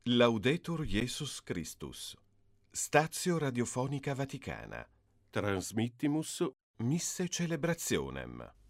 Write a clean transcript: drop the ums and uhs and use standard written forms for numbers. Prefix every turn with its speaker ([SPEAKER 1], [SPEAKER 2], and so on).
[SPEAKER 1] Laudetur Jesus Christus. Statio Radiofonica Vaticana. Transmittimus misse celebrationem.